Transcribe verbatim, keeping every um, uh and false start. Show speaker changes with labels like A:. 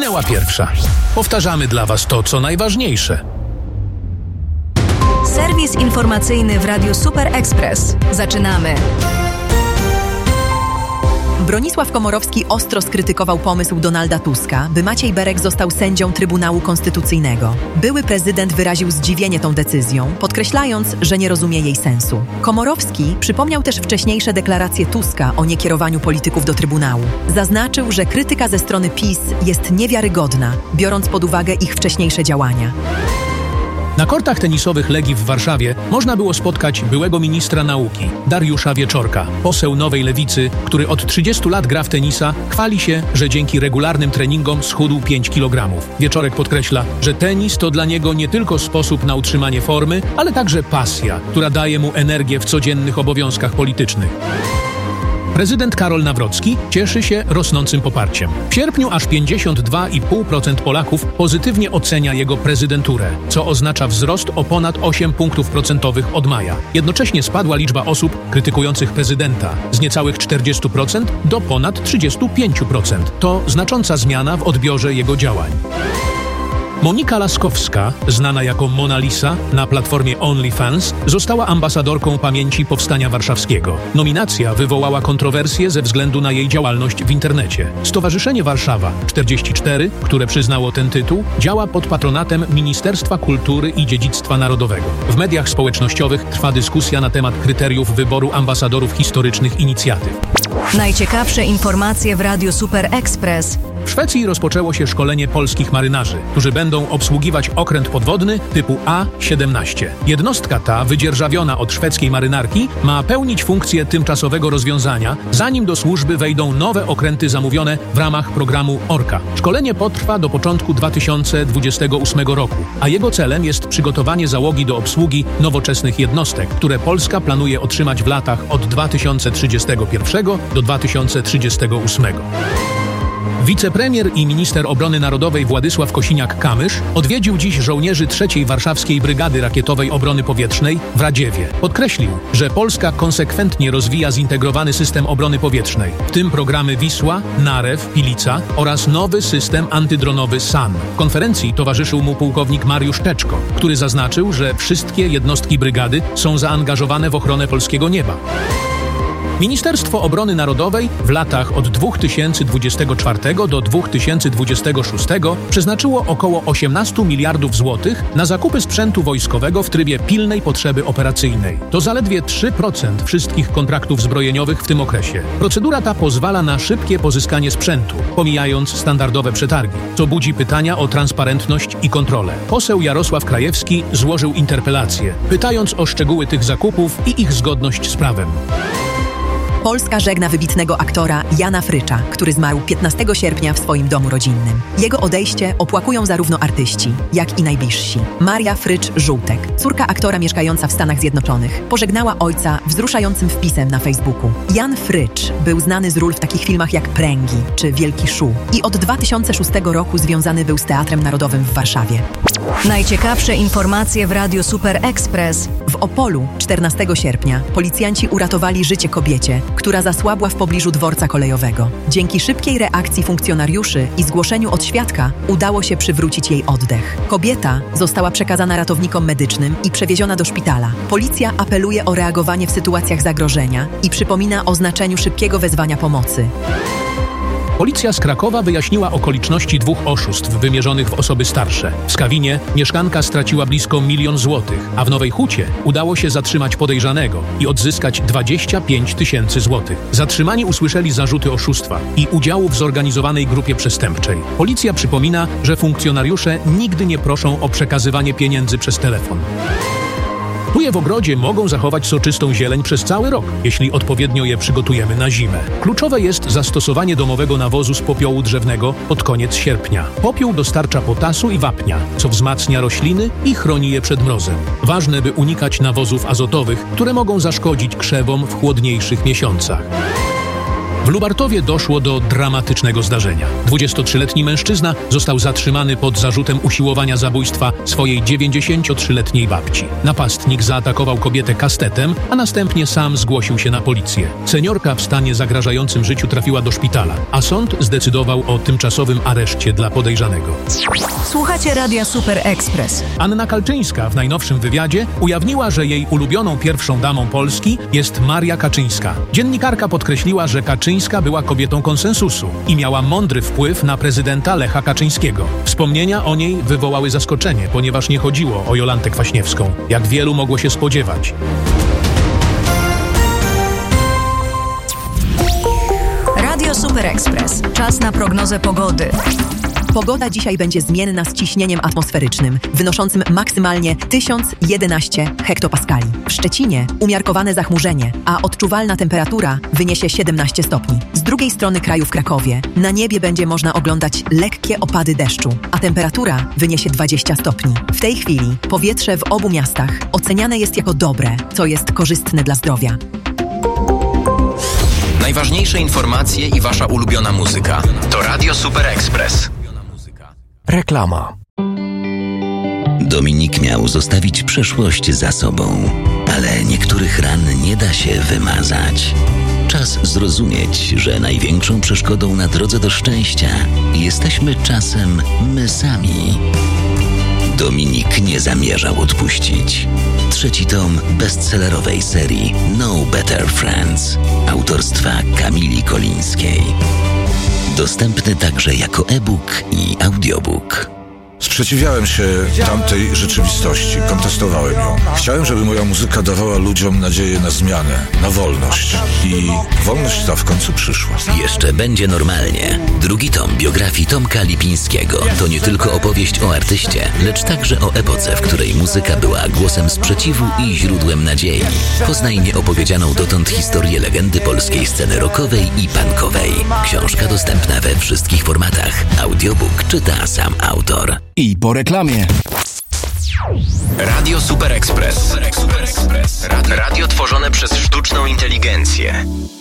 A: Minęła pierwsza. Powtarzamy dla Was to, co najważniejsze.
B: Serwis informacyjny w Radiu Super Express. Zaczynamy. Bronisław Komorowski ostro skrytykował pomysł Donalda Tuska, by Maciej Berek został sędzią Trybunału Konstytucyjnego. Były prezydent wyraził zdziwienie tą decyzją, podkreślając, że nie rozumie jej sensu. Komorowski przypomniał też wcześniejsze deklaracje Tuska o niekierowaniu polityków do Trybunału. Zaznaczył, że krytyka ze strony PiS jest niewiarygodna, biorąc pod uwagę ich wcześniejsze działania.
A: Na kortach tenisowych Legii w Warszawie można było spotkać byłego ministra nauki, Dariusza Wieczorka. Poseł Nowej Lewicy, który od trzydziestu lat gra w tenisa, chwali się, że dzięki regularnym treningom schudł pięć kilogramów. Wieczorek podkreśla, że tenis to dla niego nie tylko sposób na utrzymanie formy, ale także pasja, która daje mu energię w codziennych obowiązkach politycznych. Prezydent Karol Nawrocki cieszy się rosnącym poparciem. W sierpniu aż pięćdziesiąt dwa i pół procent Polaków pozytywnie ocenia jego prezydenturę, co oznacza wzrost o ponad osiem punktów procentowych od maja. Jednocześnie spadła liczba osób krytykujących prezydenta z niecałych czterdziestu procent do ponad trzydziestu pięciu procent. To znacząca zmiana w odbiorze jego działań. Monika Laskowska, znana jako Mona Lisa na platformie OnlyFans, została ambasadorką pamięci Powstania Warszawskiego. Nominacja wywołała kontrowersje ze względu na jej działalność w internecie. Stowarzyszenie Warszawa czterdzieści cztery, które przyznało ten tytuł, działa pod patronatem Ministerstwa Kultury i Dziedzictwa Narodowego. W mediach społecznościowych trwa dyskusja na temat kryteriów wyboru ambasadorów historycznych inicjatyw.
B: Najciekawsze informacje w Radiu Super Express.
A: W Szwecji rozpoczęło się szkolenie polskich marynarzy, którzy będą obsługiwać okręt podwodny typu A siedemnaście. Jednostka ta, wydzierżawiona od szwedzkiej marynarki, ma pełnić funkcję tymczasowego rozwiązania, zanim do służby wejdą nowe okręty zamówione w ramach programu Orka. Szkolenie potrwa do początku dwa tysiące dwudziestego ósmego roku, a jego celem jest przygotowanie załogi do obsługi nowoczesnych jednostek, które Polska planuje otrzymać w latach od dwa tysiące trzydziestego pierwszego do dwa tysiące trzydziestego ósmego. Wicepremier i minister obrony narodowej Władysław Kosiniak-Kamysz odwiedził dziś żołnierzy trzeciej Warszawskiej Brygady Rakietowej Obrony Powietrznej w Radziewie. Podkreślił, że Polska konsekwentnie rozwija zintegrowany system obrony powietrznej, w tym programy Wisła, Narew, Pilica oraz nowy system antydronowy S A N. W konferencji towarzyszył mu pułkownik Mariusz Teczko, który zaznaczył, że wszystkie jednostki brygady są zaangażowane w ochronę polskiego nieba. Ministerstwo Obrony Narodowej w latach od dwa tysiące dwudziestego czwartego do dwa tysiące dwudziestego szóstego przeznaczyło około osiemnaście miliardów złotych na zakupy sprzętu wojskowego w trybie pilnej potrzeby operacyjnej. To zaledwie trzy procent wszystkich kontraktów zbrojeniowych w tym okresie. Procedura ta pozwala na szybkie pozyskanie sprzętu, pomijając standardowe przetargi, co budzi pytania o transparentność i kontrolę. Poseł Jarosław Krajewski złożył interpelację, pytając o szczegóły tych zakupów i ich zgodność z prawem.
B: Polska żegna wybitnego aktora Jana Frycza, który zmarł piętnastego sierpnia w swoim domu rodzinnym. Jego odejście opłakują zarówno artyści, jak i najbliżsi. Maria Frycz-Żółtek, córka aktora mieszkająca w Stanach Zjednoczonych, pożegnała ojca wzruszającym wpisem na Facebooku. Jan Frycz był znany z ról w takich filmach jak Pręgi czy Wielki Szu i od dwa tysiące szóstego roku związany był z Teatrem Narodowym w Warszawie. Najciekawsze informacje w Radiu Super Express. W Opolu czternastego sierpnia policjanci uratowali życie kobiecie, która zasłabła w pobliżu dworca kolejowego. Dzięki szybkiej reakcji funkcjonariuszy i zgłoszeniu od świadka udało się przywrócić jej oddech. Kobieta została przekazana ratownikom medycznym i przewieziona do szpitala. Policja apeluje o reagowanie w sytuacjach zagrożenia i przypomina o znaczeniu szybkiego wezwania pomocy.
A: Policja z Krakowa wyjaśniła okoliczności dwóch oszustw wymierzonych w osoby starsze. W Skawinie mieszkanka straciła blisko milion złotych, a w Nowej Hucie udało się zatrzymać podejrzanego i odzyskać dwadzieścia pięć tysięcy złotych. Zatrzymani usłyszeli zarzuty oszustwa i udziału w zorganizowanej grupie przestępczej. Policja przypomina, że funkcjonariusze nigdy nie proszą o przekazywanie pieniędzy przez telefon. Tuje w ogrodzie mogą zachować soczystą zieleń przez cały rok, jeśli odpowiednio je przygotujemy na zimę. Kluczowe jest zastosowanie domowego nawozu z popiołu drzewnego pod koniec sierpnia. Popiół dostarcza potasu i wapnia, co wzmacnia rośliny i chroni je przed mrozem. Ważne, by unikać nawozów azotowych, które mogą zaszkodzić krzewom w chłodniejszych miesiącach. W Lubartowie doszło do dramatycznego zdarzenia. dwudziestotrzyletni mężczyzna został zatrzymany pod zarzutem usiłowania zabójstwa swojej dziewięćdziesięciotrzyletniej babci. Napastnik zaatakował kobietę kastetem, a następnie sam zgłosił się na policję. Seniorka w stanie zagrażającym życiu trafiła do szpitala, a sąd zdecydował o tymczasowym areszcie dla podejrzanego.
C: Słuchacie Radia Super Express.
A: Anna Kalczyńska w najnowszym wywiadzie ujawniła, że jej ulubioną pierwszą damą Polski jest Maria Kaczyńska. Dziennikarka podkreśliła, że Kaczyńska była kobietą konsensusu i miała mądry wpływ na prezydenta Lecha Kaczyńskiego. Wspomnienia o niej wywołały zaskoczenie, ponieważ nie chodziło o Jolantę Kwaśniewską, jak wielu mogło się spodziewać.
C: Radio Super Express. Czas na prognozę pogody.
B: Pogoda dzisiaj będzie zmienna z ciśnieniem atmosferycznym, wynoszącym maksymalnie tysiąc jedenaście hektopaskali. W Szczecinie umiarkowane zachmurzenie, a odczuwalna temperatura wyniesie siedemnaście stopni. Z drugiej strony kraju w Krakowie na niebie będzie można oglądać lekkie opady deszczu, a temperatura wyniesie dwadzieścia stopni. W tej chwili powietrze w obu miastach oceniane jest jako dobre, co jest korzystne dla zdrowia.
D: Najważniejsze informacje i wasza ulubiona muzyka to Radio Super Express.
E: Reklama.
F: Dominik miał zostawić przeszłość za sobą, ale niektórych ran nie da się wymazać. Czas zrozumieć, że największą przeszkodą na drodze do szczęścia jesteśmy czasem my sami. Dominik nie zamierzał odpuścić. Trzeci tom bestsellerowej serii No Better Friends autorstwa Kamili Kolińskiej. Dostępny także jako e-book i audiobook.
G: Sprzeciwiałem się tamtej rzeczywistości, kontestowałem ją. Chciałem, żeby moja muzyka dawała ludziom nadzieję na zmianę, na wolność. I wolność ta w końcu przyszła.
F: Jeszcze będzie normalnie. Drugi tom biografii Tomka Lipińskiego to nie tylko opowieść o artyście, lecz także o epoce, w której muzyka była głosem sprzeciwu i źródłem nadziei. Poznaj nieopowiedzianą dotąd historię legendy polskiej sceny rockowej i punkowej. Książka dostępna we wszystkich formatach. Audiobook czyta sam autor.
E: I po reklamie.
D: Radio Super Express. Radio tworzone przez sztuczną inteligencję.